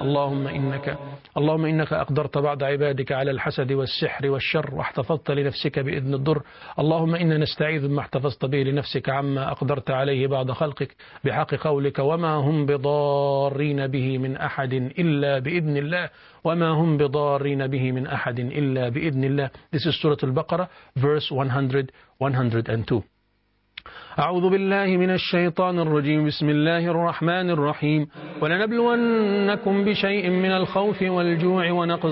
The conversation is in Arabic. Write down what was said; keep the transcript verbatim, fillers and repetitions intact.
اللهم إنك اللهم إنك أقدرت بعض عبادك على الحسد والسحر والشر واحتفظت لنفسك بإذن الضر. اللهم إنا نستعيذ بما احتفظت به لنفسك عما أقدرت عليه بعض خلقك بحق قولك وما هم بضارين به من أحد إلا بإذن الله وما هم بضارين به من أحد إلا بإذن الله. This is Surah Al-Baqarah verse one hundred, one hundred two. أعوذ بالله من الشيطان الرجيم. بسم الله الرحمن الرحيم. ولنبلونكم بشيء من الخوف والجوع ونقص